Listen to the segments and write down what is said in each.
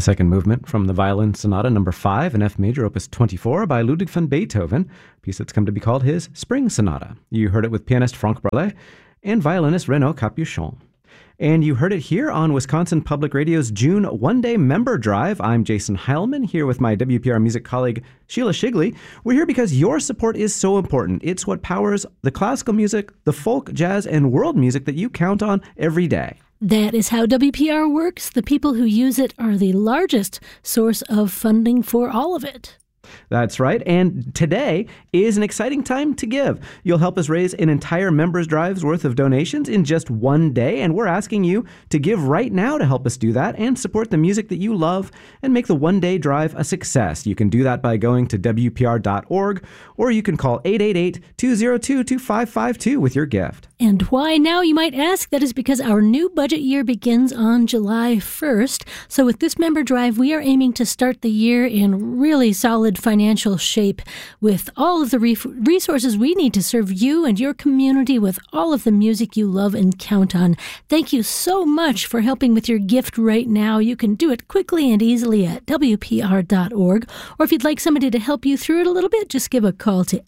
The second movement from the Violin Sonata number 5 in F major, opus 24 by Ludwig van Beethoven, a piece that's come to be called his Spring Sonata. You heard it with pianist Franck Bralé and violinist Renaud Capuchon. And you heard it here on Wisconsin Public Radio's June one-day member drive. I'm Jason Heilman, here with my WPR music colleague Sheila Shigley. We're here because your support is so important. It's what powers the classical music, the folk, jazz, and world music that you count on every day. That is how WPR works. The people who use it are the largest source of funding for all of it. That's right. And today is an exciting time to give. You'll help us raise an entire members' drive's worth of donations in just one day. And we're asking you to give right now to help us do that and support the music that you love and make the one-day drive a success. You can do that by going to WPR.org, or you can call 888-202-2552 with your gift. And why now, you might ask? That is because our new budget year begins on July 1st. So with this member drive, we are aiming to start the year in really solid financial shape with all of the resources we need to serve you and your community with all of the music you love and count on. Thank you so much for helping with your gift right now. You can do it quickly and easily at WPR.org. Or if you'd like somebody to help you through it a little bit, just give a call to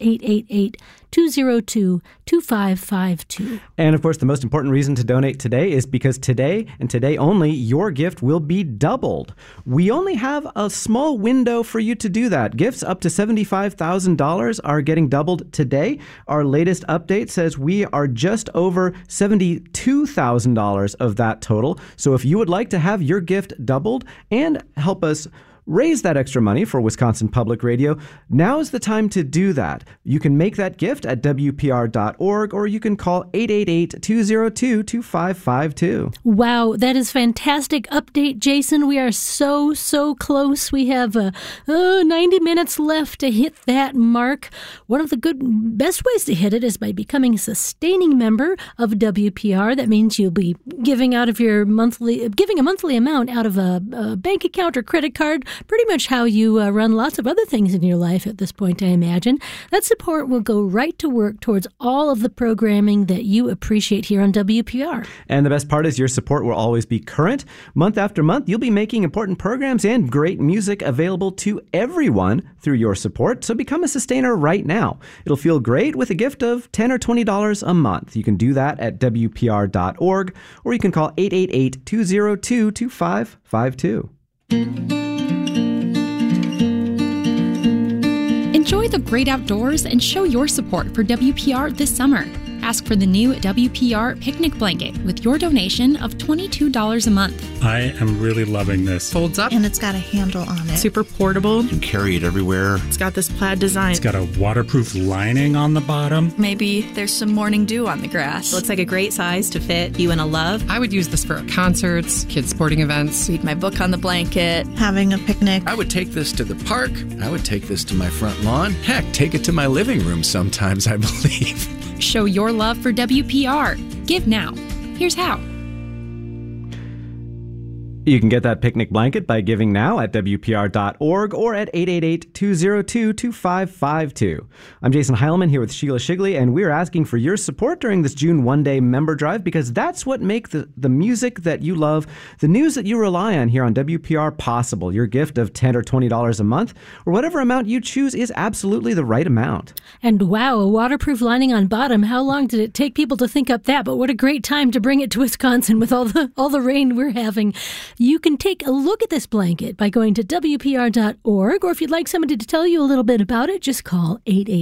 888-202-2552. And of course, the most important reason to donate today is because today and today only, your gift will be doubled. We only have a small window for you to do that. Gifts up to $75,000 are getting doubled today. Our latest update says we are just over $72,000 of that total. So if you would like to have your gift doubled and help us raise that extra money for Wisconsin Public Radio, now is the time to do that. You can make that gift at WPR.org, or you can call 888-202-2552. Wow, that is fantastic update, Jason. We are so close. We have 90 minutes left to hit that mark. One of the best ways to hit it is by becoming a sustaining member of WPR. That means you'll be giving a monthly amount out of a bank account or credit card. Pretty much how you run lots of other things in your life at this point, I imagine. That support will go right to work towards all of the programming that you appreciate here on WPR. And the best part is your support will always be current. Month after month, you'll be making important programs and great music available to everyone through your support. So become a sustainer right now. It'll feel great with a gift of $10 or $20 a month. You can do that at WPR.org, or you can call 888-202-2552. Enjoy the great outdoors and show your support for WPR this summer. Ask for the new WPR picnic blanket with your donation of $22 a month. I am really loving this. Folds up. And it's got a handle on it. Super portable. You can carry it everywhere. It's got this plaid design. It's got a waterproof lining on the bottom. Maybe there's some morning dew on the grass. Looks like a great size to fit you and a love. I would use this for concerts, kids' sporting events. Read my book on the blanket. Having a picnic. I would take this to the park. I would take this to my front lawn. Heck, take it to my living room sometimes, I believe. Show your love for WPR. Give now. Here's how. You can get that picnic blanket by giving now at WPR.org or at 888-202-2552. I'm Jason Heilman here with Sheila Shigley, and we're asking for your support during this June one-day member drive because that's what makes the music that you love, the news that you rely on here on WPR possible. Your gift of $10 or $20 a month, or whatever amount you choose, is absolutely the right amount. And wow, a waterproof lining on bottom. How long did it take people to think up that? But what a great time to bring it to Wisconsin with all the rain we're having. You can take a look at this blanket by going to WPR.org, or if you'd like somebody to tell you a little bit about it, just call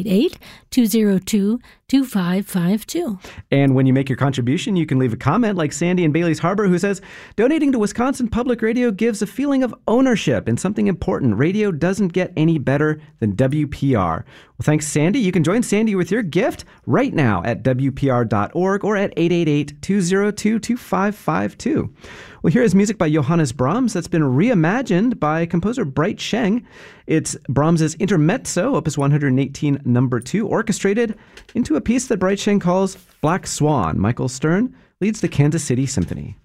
888-202-2552. And when you make your contribution, you can leave a comment like Sandy in Bailey's Harbor, who says, donating to Wisconsin Public Radio gives a feeling of ownership and something important. Radio doesn't get any better than WPR. Well, thanks, Sandy. You can join Sandy with your gift right now at WPR.org or at 888-202-2552. Well, here is music by Johannes Brahms that's been reimagined by composer Bright Sheng. It's Brahms's Intermezzo, Opus 118, number 2, orchestrated into a piece that Bright Sheng calls Black Swan. Michael Stern leads the Kansas City Symphony.